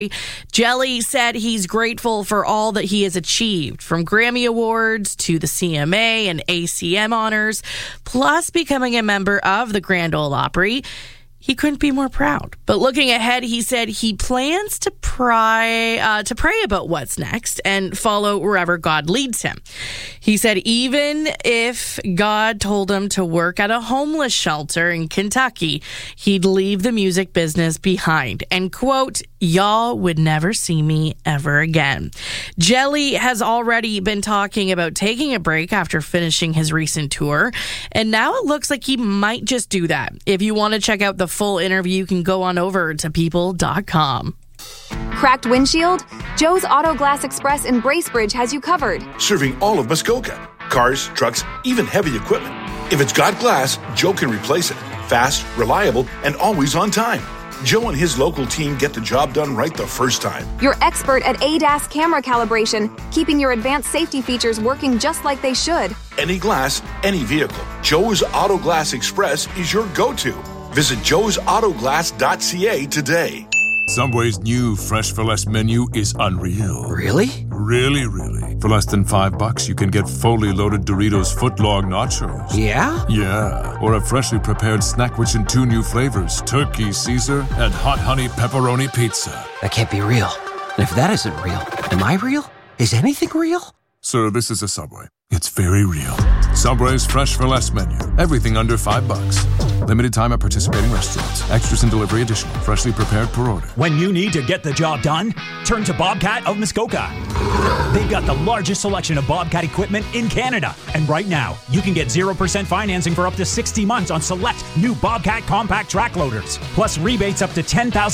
Jelly said he's grateful for all that he has achieved, from Grammy Awards to the CMA and ACM honors, plus becoming a member of the Grand Ole Opry. He couldn't be more proud. But looking ahead, he said he plans to pray about what's next and follow wherever God leads him. He said even if God told him to work at a homeless shelter in Kentucky, he'd leave the music business behind. And quote, "Y'all would never see me ever again." Jelly has already been talking about taking a break after finishing his recent tour, and now it looks like he might just do that. If you want to check out the full interview, you can go on over to people.com. Cracked windshield? Joe's Auto Glass Express in Bracebridge has you covered. Serving all of Muskoka. Cars, trucks, even heavy equipment. If it's got glass, Joe can replace it. Fast, reliable, and always on time. Joe and his local team get the job done right the first time. You're expert at ADAS camera calibration, keeping your advanced safety features working just like they should. Any glass, any vehicle. Joe's Auto Glass Express is your go-to. Visit joesautoglass.ca today. Subway's new Fresh for Less menu is unreal. Really? Really, really. For less than $5, you can get fully loaded Doritos footlong nachos. Yeah? Yeah. Or a freshly prepared Snackwich in 2 new flavors, Turkey Caesar and Hot Honey Pepperoni Pizza. That can't be real. And if that isn't real, am I real? Is anything real? Sir, this is a Subway. It's very real. Subway's Fresh for Less menu. Everything under $5. Limited time at participating restaurants. Extras and delivery additional. Freshly prepared per order. When you need to get the job done, turn to Bobcat of Muskoka. They've got the largest selection of Bobcat equipment in Canada. And right now, you can get 0% financing for up to 60 months on select new Bobcat compact track loaders. Plus rebates up to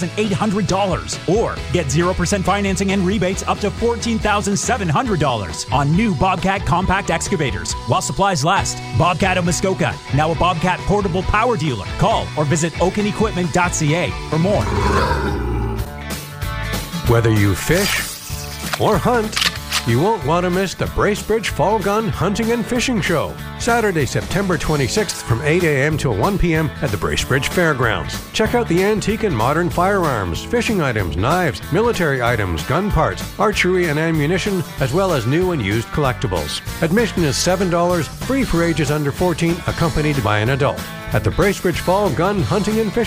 $10,800. Or get 0% financing and rebates up to $14,700 on new Bobcat compact excavators while supplies last. Bobcat of Muskoka, now a Bobcat portable power dealer. Call or visit oakenequipment.ca for more. Whether you fish or hunt, you won't want to miss the Bracebridge Fall Gun Hunting and Fishing Show, Saturday, September 26th from 8 a.m. till 1 p.m. at the Bracebridge Fairgrounds. Check out the antique and modern firearms, fishing items, knives, military items, gun parts, archery and ammunition, as well as new and used collectibles. Admission is $7, free for ages under 14, accompanied by an adult, at the Bracebridge Fall Gun Hunting and Fishing